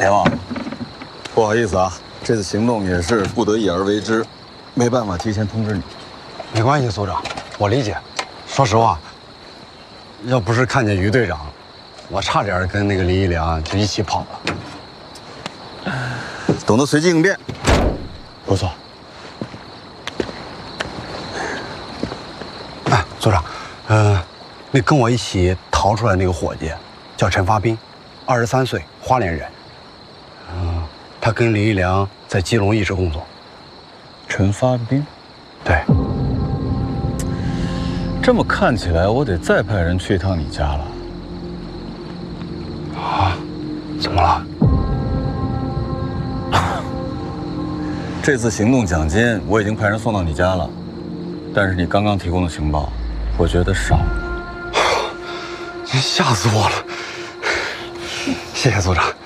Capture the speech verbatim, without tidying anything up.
阎王，不好意思啊，这次行动也是不得已而为之，没办法提前通知你。 没关系，组长，我理解。说实话，要不是看见于队长，我差点跟那个李一良就一起跑了。 懂得随机应变， 不错。哎，组长，呃，那跟我一起逃出来那个伙计叫陈发兵，二十三岁，花莲人。嗯、呃，他跟李一良在基隆一直工作。 陈发兵， 对。 这么看起来，我得再派人去一趟你家了。 啊？怎么了？ 这次行动奖金我已经派人送到你家了，但是你刚刚提供的情报，我觉得少了。 吓死我了！谢谢组长。